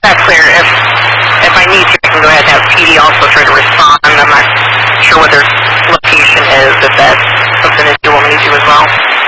that clear. If I need to, I can go ahead and have PD also try to respond. I'm not sure what their location is, if that's something that you want me to do as well.